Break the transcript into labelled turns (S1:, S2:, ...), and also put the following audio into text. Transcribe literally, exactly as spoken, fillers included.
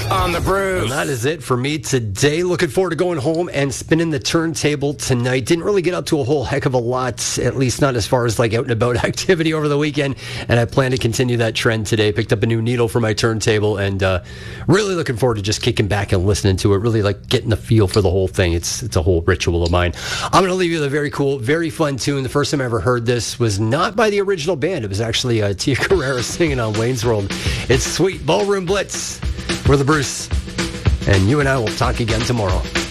S1: on the Bruce.
S2: And that is it for me today. Looking forward to going home and spinning the turntable tonight. Didn't really get up to a whole heck of a lot, at least not as far as like out and about activity over the weekend. And I plan to continue that trend today. Picked up a new needle for my turntable and uh, really looking forward to just kicking back and listening to it. Really like getting the feel for the whole thing. It's it's a whole ritual of mine. I'm going to leave you with a very cool, very fun tune. The first time I ever heard this was not by the original band. It was actually uh, Tia Carrera singing on Wayne's World. It's Sweet Ballroom Blitz. We're the Bruce. And you and I will talk again tomorrow.